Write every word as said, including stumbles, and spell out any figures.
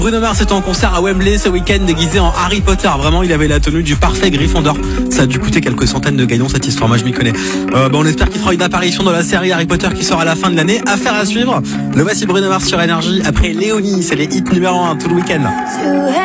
Bruno Mars est en concert à Wembley ce week-end déguisé en Harry Potter. Vraiment, il avait la tenue du parfait Gryffondor. Ça a dû coûter quelques centaines de gagnons cette histoire, moi je m'y connais. Euh, bon, on espère qu'il fera une apparition dans la série Harry Potter qui sort à la fin de l'année. Affaire à suivre. Le voici Bruno Mars sur Énergie après Léonie. C'est les hits numéro un tout le week-end.